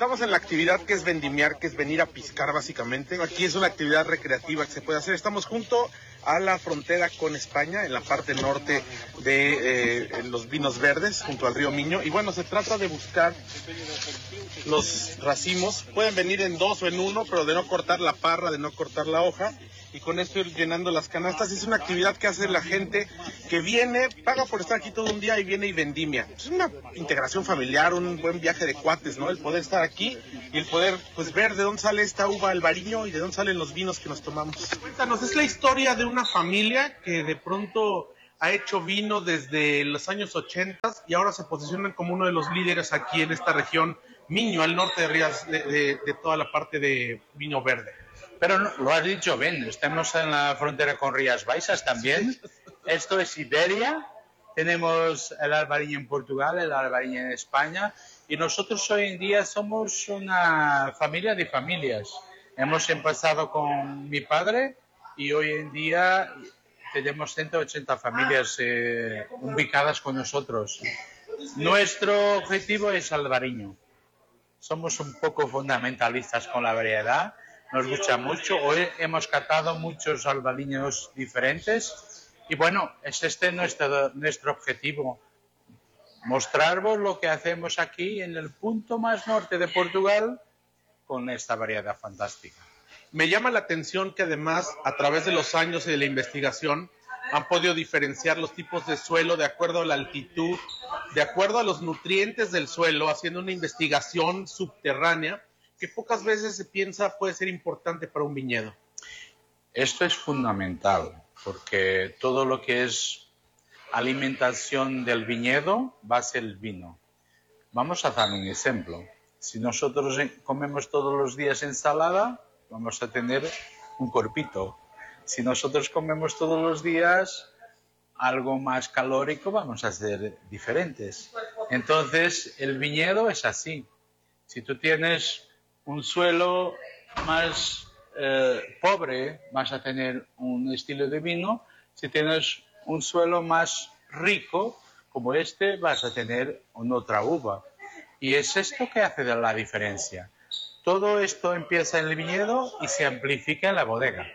Estamos en la actividad que es vendimiar, que es venir a piscar básicamente. Aquí es una actividad recreativa que se puede hacer. Estamos junto a la frontera con España, en la parte norte de los Vinos Verdes, junto al río Miño. Y bueno, se trata de buscar los racimos. Pueden venir en dos o en uno, pero de no cortar la parra, de no cortar la hoja. Y con esto ir llenando las canastas. Es una actividad que hace la gente que viene, paga por estar aquí todo un día y viene y vendimia. Es una integración familiar, un buen viaje de cuates, ¿no? El poder estar aquí y el poder, pues, ver de dónde sale esta uva albariño y de dónde salen los vinos que nos tomamos. Cuéntanos, es la historia de una familia que de pronto ha hecho vino desde los años 80 y ahora se posicionan como uno de los líderes aquí en esta región Miño, al norte de Rías, de toda la parte de vino verde. Pero no, lo has dicho bien, estamos en la frontera con Rías Baixas también. Esto es Iberia, tenemos el albariño en Portugal, el albariño en España, y nosotros hoy en día somos una familia de familias. Hemos empezado con mi padre y hoy en día tenemos 180 familias ubicadas con nosotros. Nuestro objetivo es albariño. Somos un poco fundamentalistas con la variedad. Nos gusta mucho. Hoy hemos catado muchos albariños diferentes y bueno, es nuestro objetivo, mostraros lo que hacemos aquí en el punto más norte de Portugal con esta variedad fantástica. Me llama la atención que además a través de los años y de la investigación han podido diferenciar los tipos de suelo de acuerdo a la altitud, de acuerdo a los nutrientes del suelo, haciendo una investigación subterránea que pocas veces se piensa puede ser importante para un viñedo. Esto es fundamental, porque todo lo que es alimentación del viñedo va a ser el vino. Vamos a dar un ejemplo. Si nosotros comemos todos los días ensalada, vamos a tener un corpito. Si nosotros comemos todos los días algo más calórico, vamos a ser diferentes. Entonces, el viñedo es así. Si tú tienes un suelo más pobre, vas a tener un estilo de vino. Si tienes un suelo más rico, como este, vas a tener una otra uva. Y es esto que hace la diferencia. Todo esto empieza en el viñedo y se amplifica en la bodega.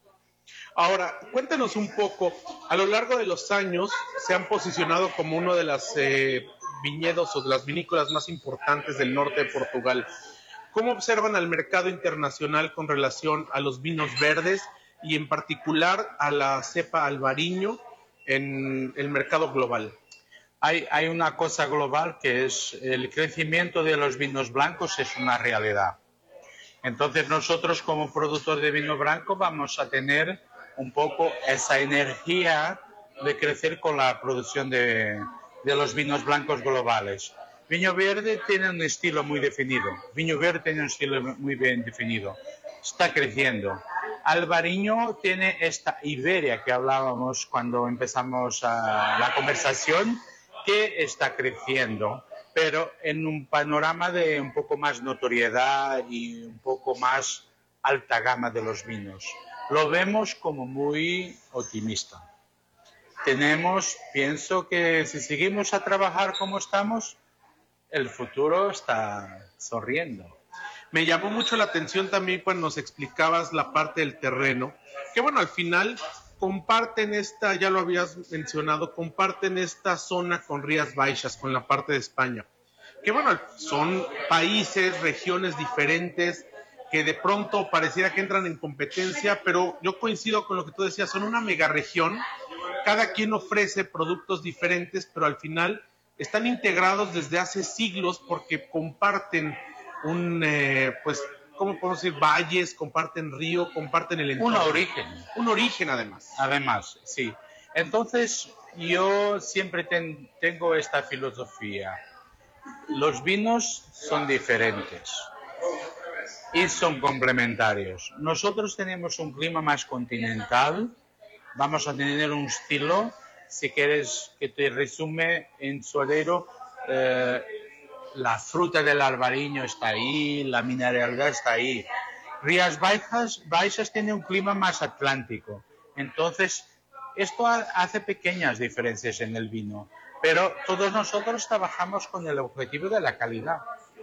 Ahora, cuéntanos un poco, a lo largo de los años se han posicionado como uno de los viñedos o de las vinícolas más importantes del norte de Portugal. ¿Cómo observan al mercado internacional con relación a los vinos verdes y en particular a la cepa albariño en el mercado global? Hay una cosa global que es el crecimiento de los vinos blancos, es una realidad. Entonces nosotros como productor de vino blanco vamos a tener un poco esa energía de crecer con la producción de los vinos blancos globales. Viño verde tiene un estilo muy definido. Viño verde tiene un estilo muy bien definido. Está creciendo. Albariño tiene esta Iberia que hablábamos cuando empezamos la conversación, que está creciendo, pero en un panorama de un poco más notoriedad y un poco más alta gama de los vinos. Lo vemos como muy optimista. Pienso que si seguimos a trabajar como estamos, el futuro está sonriendo. Me llamó mucho la atención también cuando nos explicabas la parte del terreno, que bueno, al final comparten ya lo habías mencionado, comparten esta zona con Rías Baixas, con la parte de España. Que bueno, son países, regiones diferentes, que de pronto pareciera que entran en competencia, pero yo coincido con lo que tú decías, son una megaregión, cada quien ofrece productos diferentes, pero al final están integrados desde hace siglos porque comparten ¿cómo podemos decir? Valles, comparten río, comparten el entorno. Un origen además. Además, sí. Entonces, yo siempre tengo esta filosofía. Los vinos son diferentes y son complementarios. Nosotros tenemos un clima más continental, vamos a tener un estilo, si quieres que te resume en suadero, la fruta del albariño está ahí, la mineralidad está ahí. Rías Baixas tiene un clima más atlántico, entonces esto hace pequeñas diferencias en el vino, pero todos nosotros trabajamos con el objetivo de la calidad.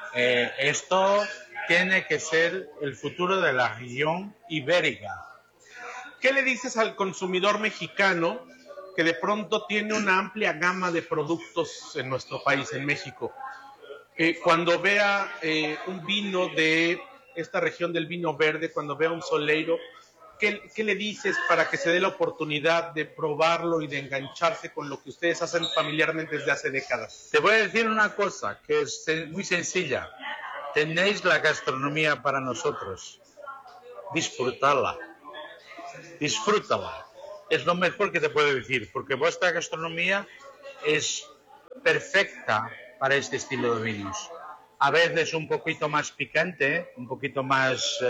Esto tiene que ser el futuro de la región ibérica. ¿Qué le dices al consumidor mexicano que de pronto tiene una amplia gama de productos en nuestro país, en México? Cuando vea un vino de esta región del vino verde, cuando vea un Soleiro, ¿qué le dices para que se dé la oportunidad de probarlo y de engancharse con lo que ustedes hacen familiarmente desde hace décadas? Te voy a decir una cosa que es muy sencilla. Tenéis la gastronomía para nosotros. Disfrutarla. Disfrútala. Es lo mejor que te puedo decir, porque vuestra gastronomía es perfecta para este estilo de vinos. A veces un poquito más picante, un poquito más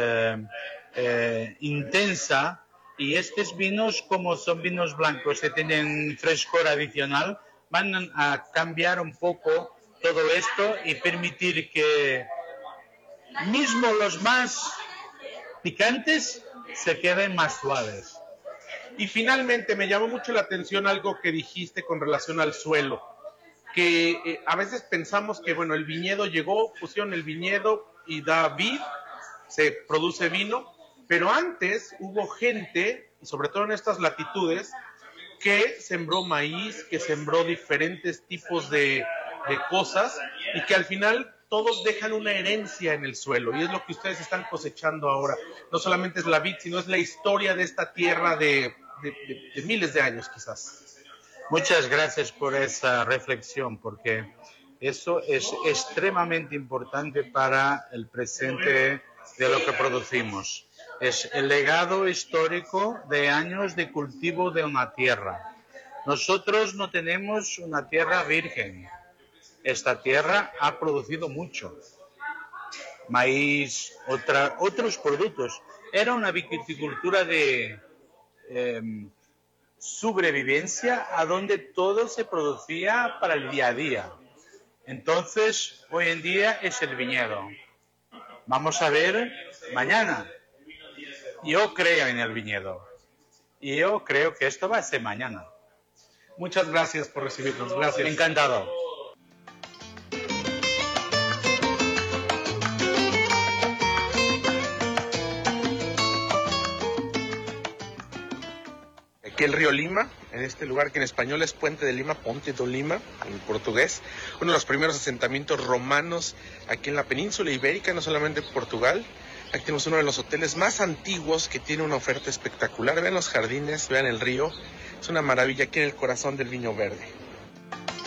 intensa, y estos vinos, como son vinos blancos que tienen frescor adicional, van a cambiar un poco todo esto y permitir que mismo los más picantes se queden más suaves. Y finalmente me llamó mucho la atención algo que dijiste con relación al suelo, que a veces pensamos que, bueno, el viñedo llegó, pusieron el viñedo y da vid, se produce vino, pero antes hubo gente, y sobre todo en estas latitudes, que sembró maíz, que sembró diferentes tipos de cosas, y que al final todos dejan una herencia en el suelo, y es lo que ustedes están cosechando ahora. No solamente es la vid, sino es la historia de esta tierra de miles de años quizás. Muchas gracias por esa reflexión, porque eso es extremadamente importante para el presente de lo que producimos. Es el legado histórico de años de cultivo de una tierra. Nosotros no tenemos una tierra virgen. Esta tierra ha producido mucho. Maíz, otros productos. Era una viticultura de sobrevivencia a donde todo se producía para el día a día. Entonces, hoy en día es el viñedo. Vamos a ver mañana. Yo creo en el viñedo. Y yo creo que esto va a ser mañana. Muchas gracias por recibirnos. Gracias. Encantado. Aquí el río Lima, en este lugar que en español es Puente de Lima, Ponte do Lima, en portugués, uno de los primeros asentamientos romanos aquí en la península ibérica, no solamente en Portugal. Aquí tenemos uno de los hoteles más antiguos que tiene una oferta espectacular. Vean los jardines, vean el río, es una maravilla aquí en el corazón del Viño Verde.